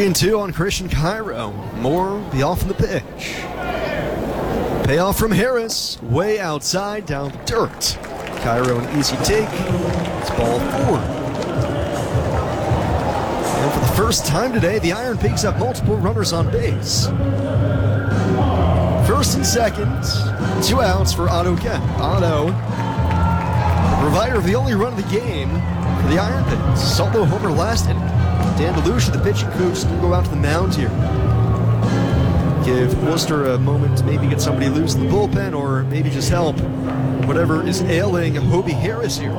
3-2 on Christian Cairo. Moore be off in the pitch. Payoff from Harris, way outside, down the dirt. Cairo an easy take. It's ball forward. And for the first time today, the Iron Pigs have multiple runners on base. First and second, 2 outs for Otto Kemp. Otto, the provider of the only run of the game for the Iron Pigs. Solo homer last inning. Dan DeLucia, the pitching coach, is going to go out to the mound here. Give Worcester a moment to maybe get somebody loose in the bullpen, or maybe just help whatever is ailing Hobie Harris here.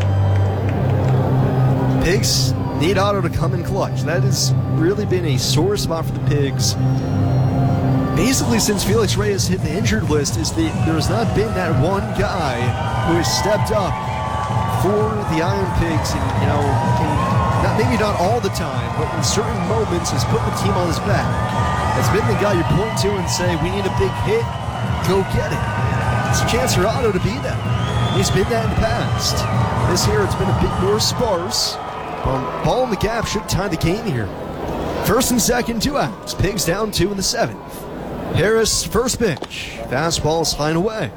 Pigs need Otto to come in clutch. That has really been a sore spot for the Pigs. Basically, since Felix Reyes hit the injured list, there's not been that one guy who has stepped up for the Iron Pigs, and maybe not all the time, but in certain moments has put the team on his back. Has been the guy you point to and say, we need a big hit, go get it. It's a chance for Otto to be that. He's been that in the past. This year it's been a bit more sparse. Ball in the gap should tie the game here. First and second, 2 outs. Pigs down 2 in the 7th. Harris, first pitch. Fastball sliding away.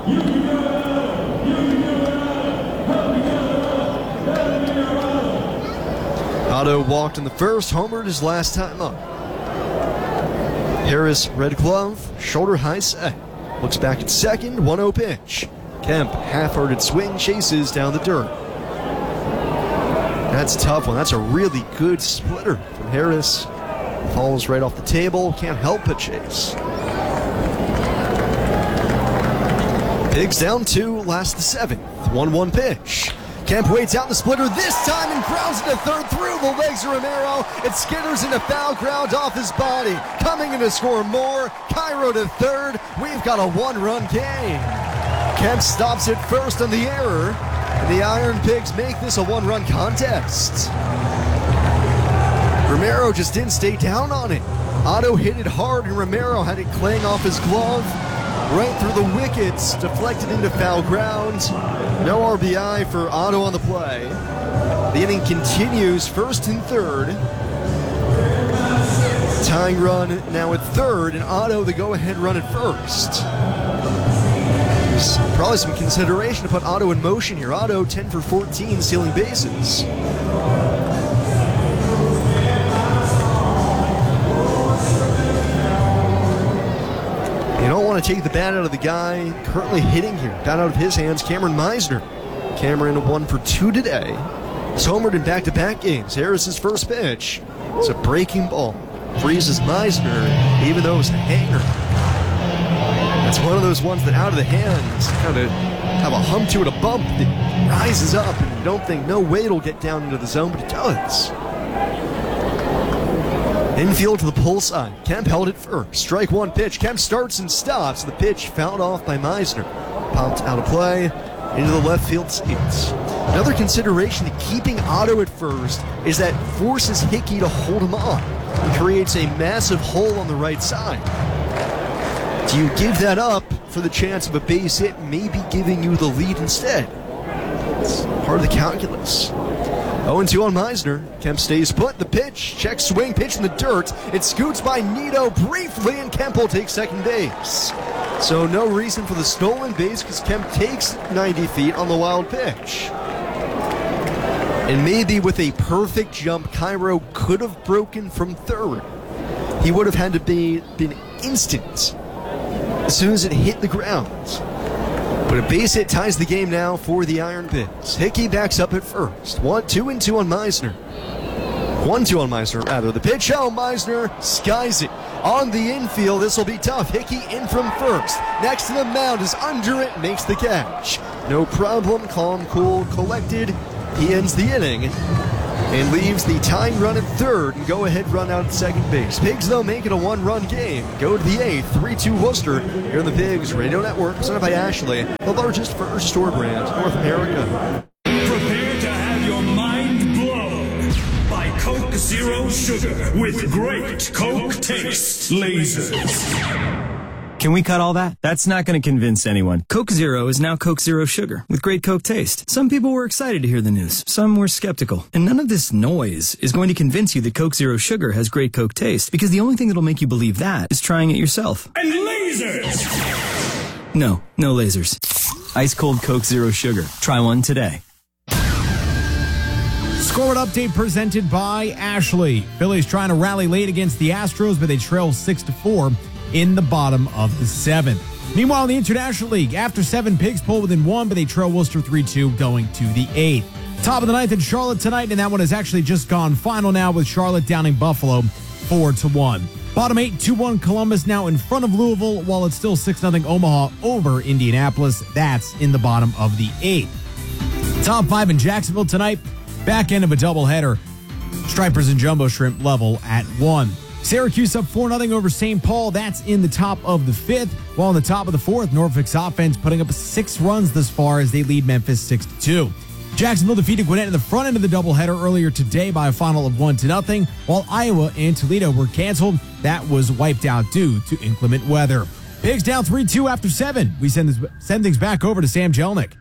Otto walked in the first, homered his last time up. Harris, red glove, shoulder high set. Looks back at second, 1-0 pitch. Kemp, half-hearted swing, chases down the dirt. That's a tough one. That's a really good splitter from Harris. Falls right off the table, can't help but chase. Pigs down 2, last the 7th. 1-1 pitch. Kemp waits out the splitter this time and grounds into third through the legs of Romero. It skitters into foul ground off his body. Coming in to score more. Cairo to third. We've got a 1-run game. Kemp stops it first on the error. And the Iron Pigs make this a 1-run contest. Romero just didn't stay down on it. Otto hit it hard and Romero had it clang off his glove. Right through the wickets, deflected into foul ground. No RBI for Otto on the play. The inning continues, first and third. Tying run now at third, and Otto the go-ahead run at first. There's probably some consideration to put Otto in motion here. Otto 10 for 14, stealing bases. You don't want to take the bat out of the guy currently hitting here. Bat out of his hands, Cameron Meisner. Cameron 1 for 2 today. He's homered in back-to-back games. Harris's first pitch. It's a breaking ball. Freezes Meisner, even though it was a hanger. That's one of those ones that out of the hands kind of have a hump to it, a bump that rises up, and you don't think, no way it'll get down into the zone, but it does. Infield to the pull side. Kemp held it first. Strike one pitch. Kemp starts and stops. The pitch fouled off by Meisner. Popped out of play into the left field seats. Another consideration to keeping Otto at first is that forces Hickey to hold him on. It creates a massive hole on the right side. Do you give that up for the chance of a base hit, maybe giving you the lead instead? It's part of the calculus. 0-2 on Meisner. Kemp stays put. The pitch. Check swing. Pitch in the dirt. It scoots by Nito briefly, and Kemp will take second base. So no reason for the stolen base because Kemp takes 90 feet on the wild pitch. And maybe with a perfect jump, Cairo could have broken from third. He would have had to been instant as soon as it hit the ground. But a base hit ties the game now for the Iron Pigs. Hickey backs up at first. 2-2 on Meisner. 1-2 on Meisner, rather. The pitch, Meisner skies it. On the infield, this will be tough. Hickey in from first. Next to the mound is under it, makes the catch. No problem, calm, cool, collected. He ends the inning and leaves the tying run at third and go-ahead run out at second base. Pigs, though, make it a 1-run game. Go to the 8th, 3-2 Worcester. Here on the Pigs Radio Network, presented by Ashley, the largest furniture store brand in North America. Prepare to have your mind blown by Coke Zero Sugar with great Coke taste lasers. Can we cut all that? That's not going to convince anyone. Coke Zero is now Coke Zero Sugar with great Coke taste. Some people were excited to hear the news. Some were skeptical. And none of this noise is going to convince you that Coke Zero Sugar has great Coke taste, because the only thing that'll make you believe that is trying it yourself. And lasers! No lasers. Ice cold Coke Zero Sugar. Try one today. Scoreboard update presented by Ashley. Phillies trying to rally late against the Astros, but they trail 6-4 in the bottom of the 7th. Meanwhile, in the International League, after 7, Pigs pull within 1, but they trail Worcester 3-2 going to the 8th. Top of the 9th in Charlotte tonight, and that one has actually just gone final now with Charlotte downing Buffalo 4-1. Bottom 8, 2-1 Columbus now in front of Louisville, while it's still 6-0 Omaha over Indianapolis. That's in the bottom of the 8th. Top 5 in Jacksonville tonight. Back end of a doubleheader. Stripers and Jumbo Shrimp level at 1. Syracuse up 4-0 over St. Paul. That's in the top of the 5th. While in the top of the 4th, Norfolk's offense putting up 6 runs thus far as they lead Memphis 6-2. Jacksonville defeated Gwinnett in the front end of the doubleheader earlier today by a final of 1-0, while Iowa and Toledo were canceled. That was wiped out due to inclement weather. Pigs down 3-2 after 7. We send things back over to Sam Jelnick.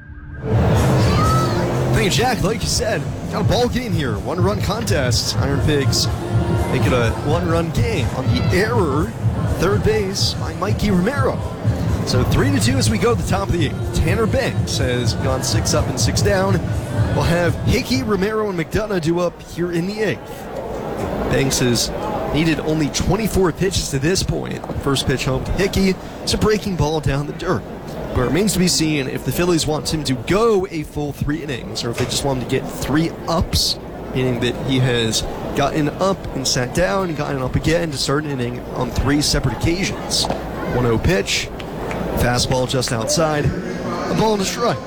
Thank you, Jack. Like you said, got a ball game here. 1-run contest. Iron Pigs make it a 1-run game on the error, third base by Mikey Romero. So 3-2 as we go to the top of the 8th. Tanner Banks has gone 6 up and 6 down. We'll have Hickey, Romero, and McDonough do up here in the 8th. Banks has needed only 24 pitches to this point. First pitch home to Hickey. It's a breaking ball down the dirt. But it remains to be seen if the Phillies want him to go a full 3 innings or if they just want him to get 3 ups, meaning that he has gotten up and sat down and gotten up again to start an inning on 3 separate occasions. 1-0 pitch, fastball just outside, a ball and a strike.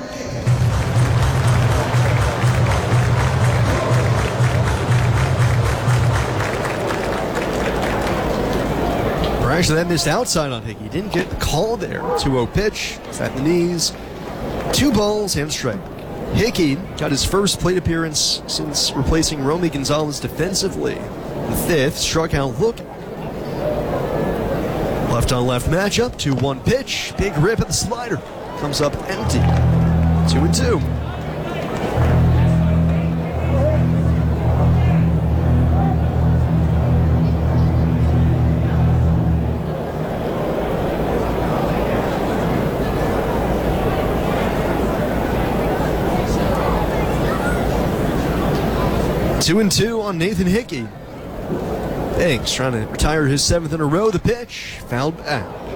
Actually, that missed outside on Hickey. Didn't get the call there. 2-0 pitch. It's at the knees. 2 balls and a strike. Hickey got his first plate appearance since replacing Romy Gonzalez defensively. The 5th, struck out looking. Left-on-left matchup. 2-1 pitch. Big rip at the slider. Comes up empty. 2-2. Two and 2 on Nathan Hickey. Banks trying to retire his 7th in a row. The pitch fouled back.